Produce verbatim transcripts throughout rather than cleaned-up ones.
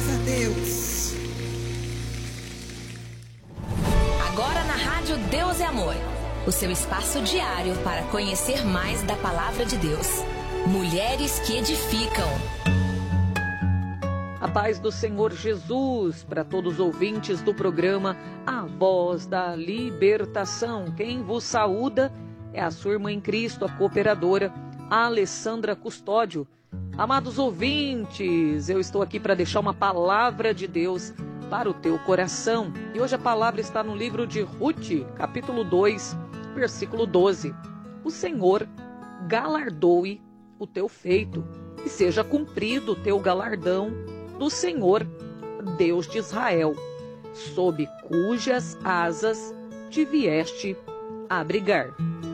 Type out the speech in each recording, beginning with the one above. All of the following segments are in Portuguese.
Glórias a Deus. Agora na Rádio Deus é Amor, o seu espaço diário para conhecer mais da Palavra de Deus. Mulheres que edificam. A paz do Senhor Jesus para todos os ouvintes do programa A Voz da Libertação. Quem vos saúda é a sua irmã em Cristo, a cooperadora Alessandra Custódio. Amados ouvintes, eu estou aqui para deixar uma palavra de Deus para o teu coração. E hoje a palavra está no livro de Ruth, capítulo dois, versículo doze. O Senhor galardoe o teu feito e seja cumprido o teu galardão do Senhor, Deus de Israel, sob cujas asas te vieste abrigar.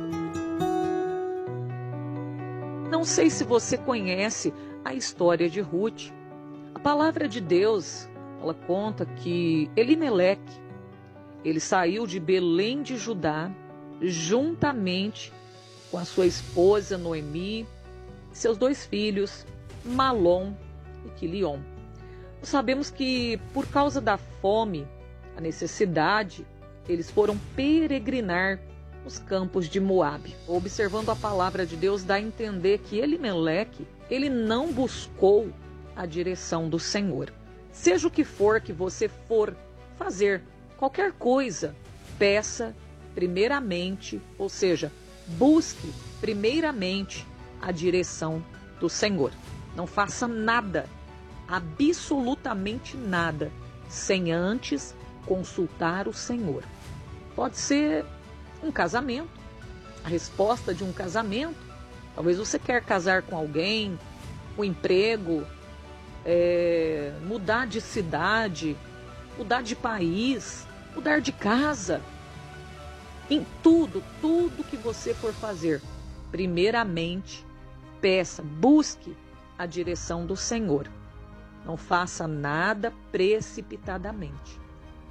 Não sei se você conhece a história de Ruth. A palavra de Deus, ela conta que Elimeleque, ele saiu de Belém de Judá, juntamente com a sua esposa Noemi, seus dois filhos, Malom e Quilion. Nós sabemos que por causa da fome, a necessidade, eles foram peregrinar nos campos de Moabe. Observando a palavra de Deus, dá a entender que Elimeleque, ele não buscou a direção do Senhor. Seja o que for que você for fazer, qualquer coisa, peça primeiramente, ou seja, busque primeiramente a direção do Senhor. Não faça nada, absolutamente nada, sem antes consultar o Senhor. Pode ser um casamento, a resposta de um casamento. Talvez você quer casar com alguém, um emprego, é, mudar de cidade, mudar de país, mudar de casa. Em tudo, tudo que você for fazer, primeiramente, peça, busque a direção do Senhor. Não faça nada precipitadamente.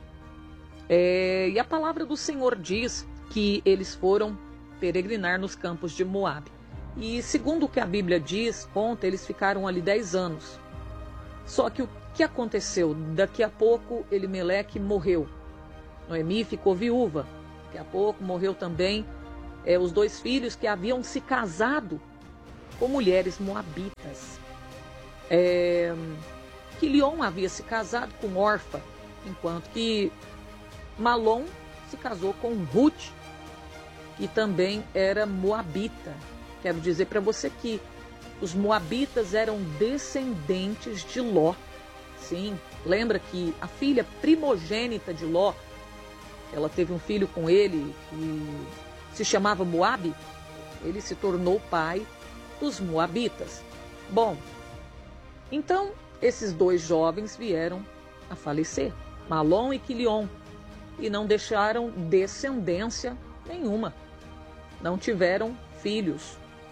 É, e a palavra do Senhor diz que eles foram peregrinar nos campos de Moabe. E segundo o que a Bíblia diz, conta, eles ficaram ali dez anos. Só que o que aconteceu? Daqui a pouco Elimeleque morreu. Noemi ficou viúva. Daqui a pouco morreu também é, os dois filhos que haviam se casado com mulheres moabitas. É, Quilion havia se casado com Orfa, enquanto que Malom se casou com Ruth, que também era moabita. Quero dizer para você que os moabitas eram descendentes de Ló. Sim, lembra que a filha primogênita de Ló, ela teve um filho com ele que se chamava Moabe. Ele se tornou pai dos moabitas. Bom, então esses dois jovens vieram a falecer, Malom e Quilion, e não deixaram descendência nenhuma. Não tiveram filhos.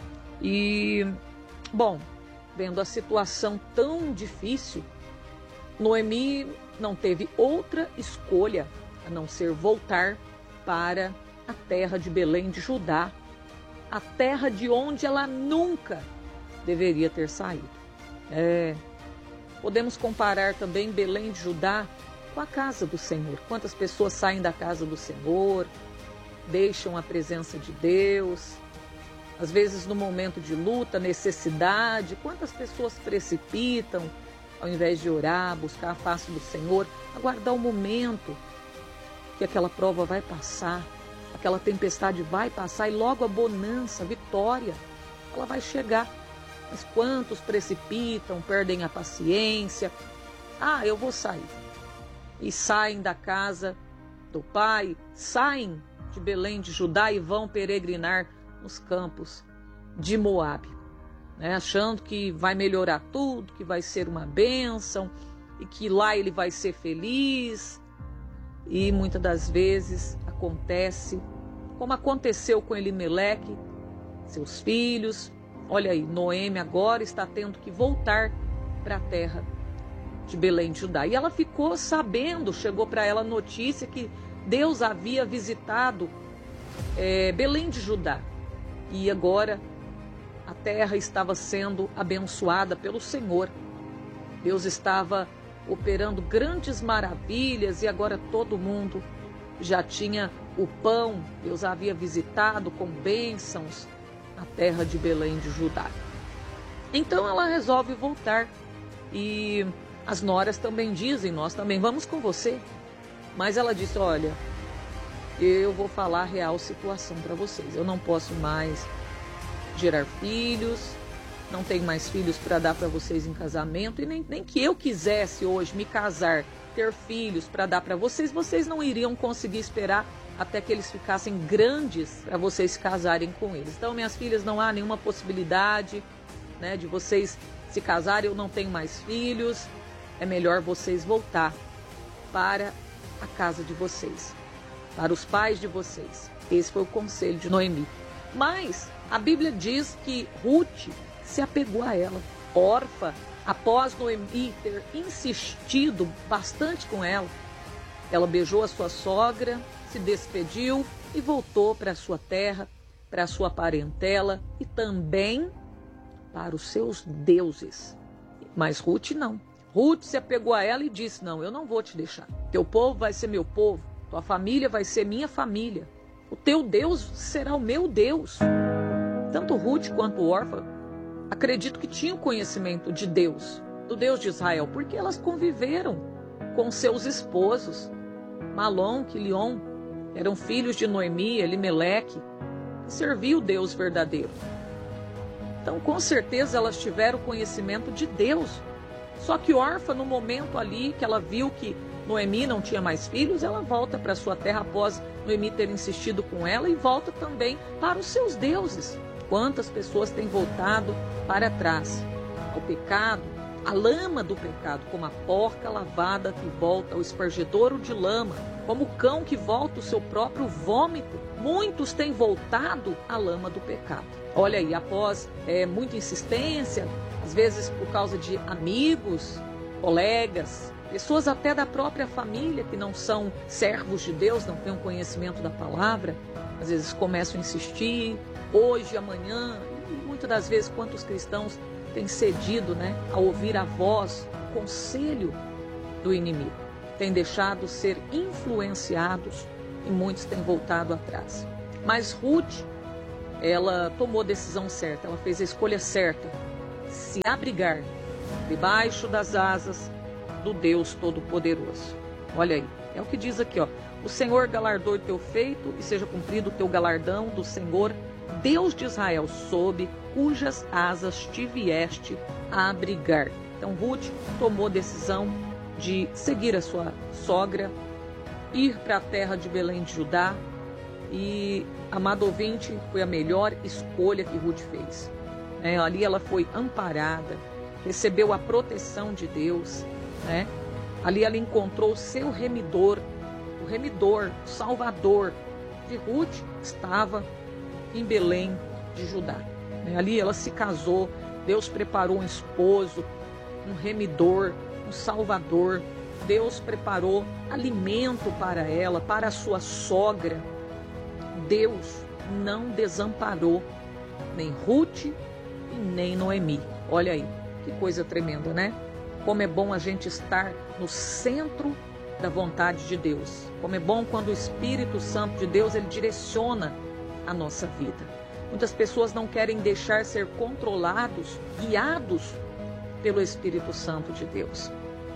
E, bom, vendo a situação tão difícil, Noemi não teve outra escolha a não ser voltar para a terra de Belém de Judá, a terra de onde ela nunca deveria ter saído. É, podemos comparar também Belém de Judá com a casa do Senhor. Quantas pessoas saem da casa do Senhor, deixam a presença de Deus, às vezes no momento de luta, necessidade, quantas pessoas precipitam, ao invés de orar, buscar a face do Senhor, aguardar o momento que aquela prova vai passar, aquela tempestade vai passar e logo a bonança, a vitória, ela vai chegar. Mas quantos precipitam, perdem a paciência? Ah, eu vou sair. E saem da casa do pai, saem de Belém de Judá e vão peregrinar nos campos de Moabe, né? Achando que vai melhorar tudo, que vai ser uma bênção e que lá ele vai ser feliz. E muitas das vezes acontece, como aconteceu com Elimeleque, seus filhos. Olha aí, Noemi agora está tendo que voltar para a terra de Belém de Judá. E ela ficou sabendo, chegou para ela a notícia que Deus havia visitado é, Belém de Judá. E agora a terra estava sendo abençoada pelo Senhor. Deus estava operando grandes maravilhas, e agora todo mundo já tinha o pão. Deus havia visitado com bênçãos a terra de Belém de Judá. Então ela resolve voltar, e as noras também dizem: nós também vamos com você. Mas ela disse: olha, eu vou falar a real situação para vocês. Eu não posso mais gerar filhos, não tenho mais filhos para dar para vocês em casamento, e nem, nem que eu quisesse hoje me casar, ter filhos para dar para vocês, vocês não iriam conseguir esperar até que eles ficassem grandes para vocês se casarem com eles. Então, minhas filhas, não há nenhuma possibilidade, né, de vocês se casarem. Eu não tenho mais filhos, é melhor vocês voltar para a casa de vocês, para os pais de vocês. Esse foi o conselho de Noemi. Mas a Bíblia diz que Ruth se apegou a ela. Orfa, após Noemi ter insistido bastante com ela, ela beijou a sua sogra, se despediu e voltou para a sua terra, para a sua parentela e também para os seus deuses. Mas Ruth não. Ruth se apegou a ela e disse: não, eu não vou te deixar. Teu povo vai ser meu povo, tua família vai ser minha família. O teu Deus será o meu Deus. Tanto Ruth quanto Orfa, acredito que tinham conhecimento de Deus, do Deus de Israel, porque elas conviveram com seus esposos, Malom, Quilion, eram filhos de Noemi, Elimeleque, que serviam o Deus verdadeiro. Então, com certeza, elas tiveram conhecimento de Deus. Só que Orfa, no momento ali que ela viu que Noemi não tinha mais filhos, ela volta para sua terra após Noemi ter insistido com ela, e volta também para os seus deuses. Quantas pessoas têm voltado para trás ao pecado, a lama do pecado, como a porca lavada que volta ao espargedouro de lama, como o cão que volta o seu próprio vômito. Muitos têm voltado à lama do pecado. Olha aí, após é, muita insistência, às vezes por causa de amigos, colegas, pessoas até da própria família que não são servos de Deus, não têm um conhecimento da palavra, às vezes começam a insistir, hoje, amanhã, e muitas das vezes quantos cristãos têm cedido, né, a ouvir a voz, o conselho do inimigo, têm deixado ser influenciados e muitos têm voltado atrás. Mas Ruth, ela tomou a decisão certa, ela fez a escolha certa, se abrigar debaixo das asas do Deus Todo-Poderoso. Olha aí, é o que diz aqui, ó: o Senhor galardoe o teu feito e seja cumprido o teu galardão do Senhor, Deus de Israel, sob cujas asas te vieste a abrigar. Então Ruth tomou a decisão de seguir a sua sogra, ir para a terra de Belém de Judá, e, amado ouvinte, foi a melhor escolha que Ruth fez. É, ali ela foi amparada, recebeu a proteção de Deus, né? Ali ela encontrou o seu remidor, o remidor, o salvador de Ruth estava em Belém de Judá. Ali ela se casou, Deus preparou um esposo, um remidor, um salvador. Deus preparou alimento para ela, para a sua sogra. Deus não desamparou nem Ruth e nem Noemi. Olha aí, que coisa tremenda, né? Como é bom a gente estar no centro da vontade de Deus. Como é bom quando o Espírito Santo de Deus, ele direciona a nossa vida. Muitas pessoas não querem deixar ser controlados, guiados pelo Espírito Santo de Deus.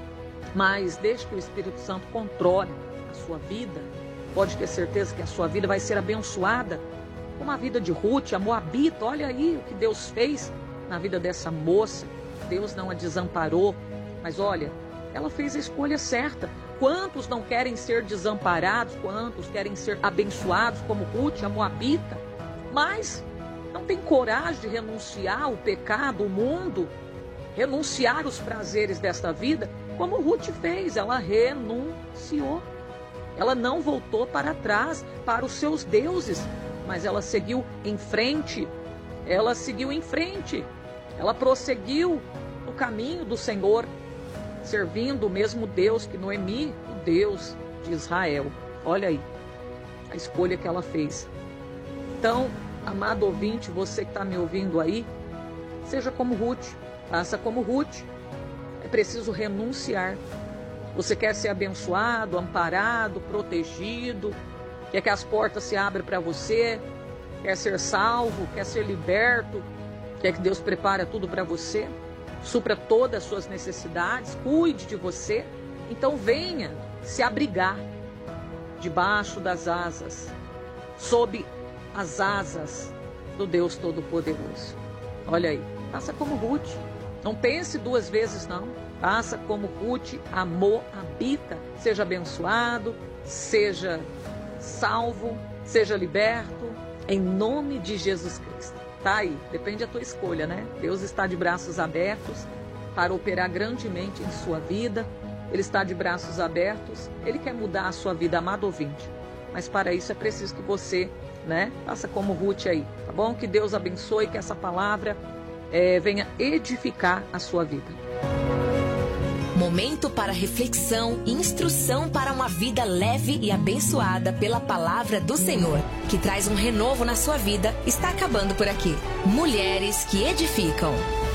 Mas desde que o Espírito Santo controle a sua vida, pode ter certeza que a sua vida vai ser abençoada, como a vida de Ruth, a Moabita. Olha aí o que Deus fez na vida dessa moça. Deus não a desamparou, mas olha, ela fez a escolha certa. Quantos não querem ser desamparados, quantos querem ser abençoados, como Ruth, a Moabita, mas não tem coragem de renunciar ao pecado, o mundo, renunciar os prazeres desta vida, como Ruth fez. Ela renunciou. Ela não voltou para trás, para os seus deuses, mas ela seguiu em frente. Ela seguiu em frente. Ela prosseguiu no caminho do Senhor, servindo o mesmo Deus que Noemi, o Deus de Israel. Olha aí a escolha que ela fez. Então, amado ouvinte, você que está me ouvindo aí, seja como Ruth, faça como Ruth. é preciso renunciar. Você quer ser abençoado, amparado, protegido, quer que as portas se abram para você, quer ser salvo, quer ser liberto, quer que Deus prepare tudo para você, supra todas as suas necessidades, cuide de você. Então venha se abrigar debaixo das asas, sob as asas do Deus Todo-Poderoso. Olha aí, faça como Ruth, não pense duas vezes não, faça como Ruth amou, habita, seja abençoado, seja salvo, seja liberto, em nome de Jesus Cristo. Tá aí, depende da tua escolha, né? Deus está de braços abertos para operar grandemente em sua vida. Ele está de braços abertos, Ele quer mudar a sua vida, amado ouvinte. Mas para isso é preciso que você, né, faça como Ruth aí, tá bom? Que Deus abençoe, que essa palavra é, venha edificar a sua vida. Momento para reflexão e instrução para uma vida leve e abençoada pela palavra do Senhor, que traz um renovo na sua vida, está acabando por aqui. Mulheres que edificam.